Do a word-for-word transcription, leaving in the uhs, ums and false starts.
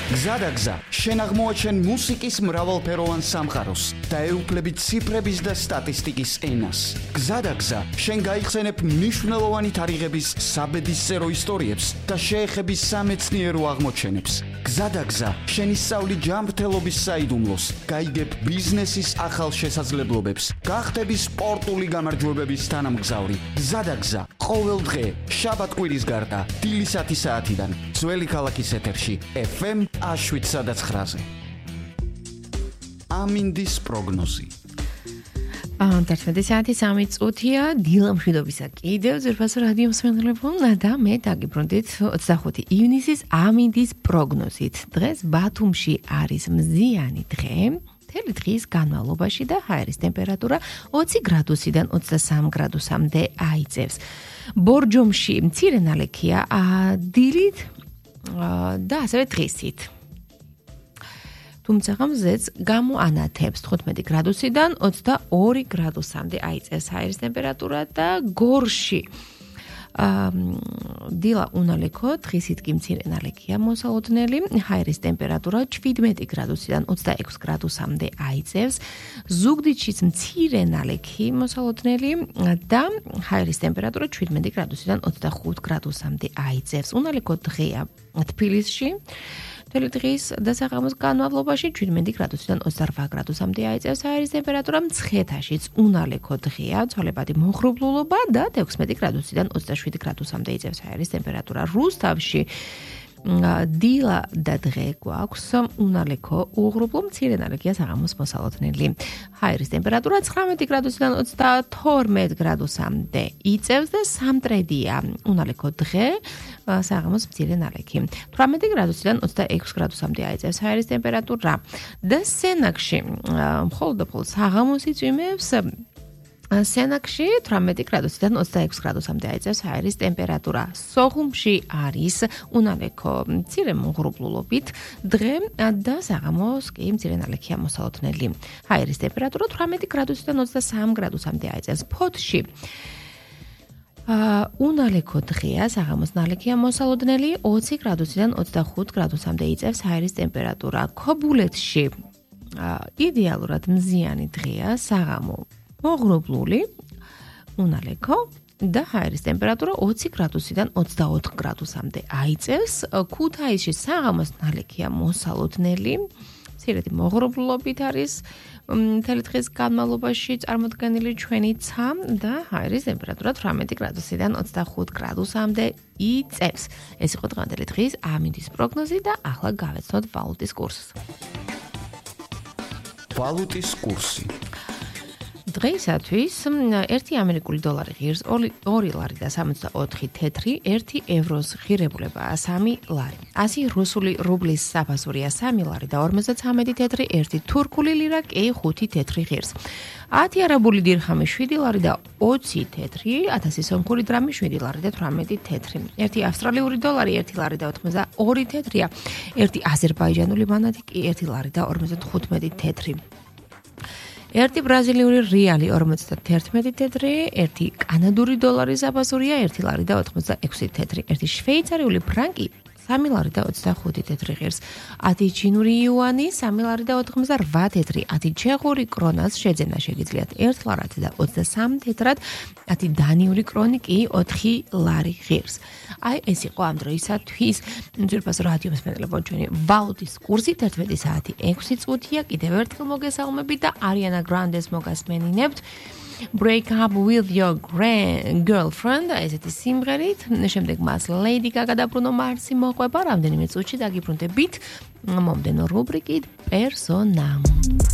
გზადაგზა, შენ აღმოაჩენ მუსიკის მრავალფეროვან სამყაროს და ეუფლები ციფრების და სტატისტიკის ენას. გზადაგზა, შენ გაიხსენებ მნიშვნელოვანი თარიღების საბედისწერო ისტორიებს და შეეხები სამეცნიერო აღმოჩენებს. გზადაგზა, შენ ისწავლი ჯანმრთელობის საიდუმლოს, გაიგებ ბიზნესის ახალ შესაძლებლობებს, გახდები სპორტული გამარჯვებების თანამგზავრი. გზადაგზა, ყოველ დღე, შაბათ-კვირის გარდა, დილისათი საათიდან, ძველი ქალაქის ეთერში, ეფ ემ შვიდ ცხრაზე. ამინდის პროგნოზი. თერთმეტი საათი სამი წუთია დილა მშვიდობისა კიდევ ზურბას რადიო მსმენელებო და მე დაგიბრუნდით ოცდახუთი ივნისის ამინდის პროგნოზით. დღეს ბათუმში არის მზიანი დღე. მთელი დღის განმავლობაში და ჰაერის ტემპერატურა ოცი გრადუსიდან ოცდასამ გრადუსამდე აიწევს. ბორჯომში მცირე ნალექია დილით და ასევე დღისით. თუმცა მზეც გამოანათებს თხუთმეტი გრადუსიდან ოცდაორი გრადუსამდე აიწევს ჰაერის ტემპერატურა და გორში დილა უნალექო, დღისით კი მცირე ნალექია მოსალოდნელი, ჰაერის ტემპერატურა შვიდმეტი გრადუსიდან ოცდაექვსი გრადუსამდე აიწევს, ზუგდიდშიც მცირე ნალექი მოსალოდნელი და ჰაერის ტემპერატურა შვიდმეტი გრადუსიდან ოცდახუთ გრადუსამდე აიწევს. უნალექო დღეა თბილისში. მთელი დღის და საღამოს განმავლობაში შვიდმეტი გრადუსიდან ოცდარვა გრადუსამდე აიწევს ჰაერის ტემპერატურა. მცხეთაშიც უნალექო დღეა, ცვალებადი მოხრუბლულობა და ექვსმეტი გრადუსიდან ოცდაშვიდი გრადუსამდე იწევს ჰაერის ტემპერატურა. რუსთავში დილა და დღე გვაქვს უნალექო უღრუბლო, მცირე ნალექია საღამოს მოსალოდნელი. ჰაერის ტემპერატურა ცხრამეტი გრადუსიდან ოცდათორმეტ გრადუსამდე იწევს და სამტრედია უნალექო დღე, საღამოს მცირე ნალექი. თვრამეტი გრადუსიდან ოცდაექვსი გრადუსამდე აიწევს ჰაერის ტემპერატურა და სენაკში მხოლოდ და მხოლოდ საღამოს იწვიმებს. სენაკში თვრამეტი გრადუსიდან ოცდაექვსი გრადუსამდე აიწევს ჰაერის ტემპერატურა. სოხუმში არის უნალექო მცირე მოღრუბლულობით დღე და საღამოს კი მცირე ნალექია მოსალოდნელი. ჰაერის ტემპერატურა თვრამეტი გრადუსიდან ოცდასამ გრადუსამდე აიწევს. ფოთში უნალექო დღეა, საღამოს ნალექია მოსალოდნელი, ოცი გრადუსიდან ოცდახუთ გრადუსამდე იწევს ჰაერის ტემპერატურა. ქობულეთში იდეალურად მზიანი დღეა, საღამო მოღრუბლული, უნალექო და ჰაერის ტემპერატურა ოცი გრადუსიდან ოცდაოთხ გრადუსამდე აიწევს. ქუთაისში საღამოს ნალექია მოსალოდნელი, მცირედი მოღრუბლულობით არის მთელი დღის განმავლობაში წარმოდგენილი ჩვენი ცა და ჰაერის ტემპერატურა თვრამეტი გრადუსიდან ოცდახუთ გრადუსამდე იწევს. ეს იყო დღევანდელი დღის ამინდის პროგნოზი და ახლა გავეცნოთ ვალუტის კურსს. ვალუტის კურსი. დღეისათვის ერთი ამერიკული დოლარი ღირს ორი ლარი და სამოცდაოთხი თეთრი, ერთი ევროს ღირებულებაა სამი ლარი. ასი რუსული რუბლის საფასურია სამი ლარი და ორმოცდაცამეტი თეთრი, ერთი თურქული ლირა კი ხუთი თეთრი ღირს. ათი არაბული დირხამი შვიდი ლარი და ოცი თეთრი, ათასი სომხური დრამი შვიდი ლარი და თვრამეტი თეთრი. ერთი ავსტრალიური დოლარი ერთი ლარი და ოთხმოცდაორი თეთრია, ერთი აზერბაიჯანული მანატი კი ერთი ლარი და ორმოცდათხუთმეტი თეთრი. ერთი ბრაზილიური რეალი ორმოცდათერთმეტი თეთრი, ერთი კანადური დოლარი საფასურია ერთი ლარი და ოთხმოცდაექვსი თეთრი, ერთი შვეიცარიული ფრანკი სამი ლარი და ოცდახუთი თეთრი ღირს, ათი ჩინური იუანი სამი ლარი და ოთხმოცდარვა თეთრი, ათი ჩეხური კრონას შეძენა შეგიძლიათ ერთ ლარად და ოცდასამ თეთრად, ათი დანიური კრონი კი ოთხი ლარი ღირს. აი ეს იყო ამ დროისათვის ძვირფას რადიო მსმენელებო ჩვენი ვალუტის კურსი. თერთმეტი საათი ექვსი წუთია, კიდევ ერთხელ მოგესალმებით და Ariana Grande's მოგასმენინებთ. Break up with your girlfriend, ესეთი სიმღერით. შემდეგ მას Lady Gaga და Bruno Mars-ი მოყვება. რამდენიმე წუთში დაგიბრუნდებით მომდენო რუბრიკით პერსონა.